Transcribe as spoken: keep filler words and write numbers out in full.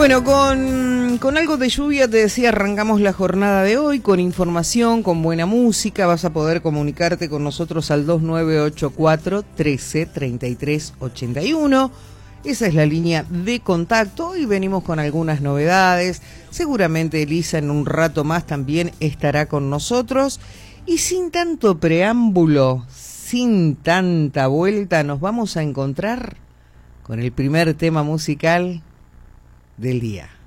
Bueno, con, con algo de lluvia, te decía, arrancamos la jornada de hoy con información, con buena música. Vas a poder comunicarte con nosotros al dos nueve ocho cuatro, trece, treinta y tres, ochenta y uno. Esa es la línea de contacto y venimos con algunas novedades. Seguramente Elisa en un rato más también estará con nosotros. Y sin tanto preámbulo, sin tanta vuelta, nos vamos a encontrar con el primer tema musical del día.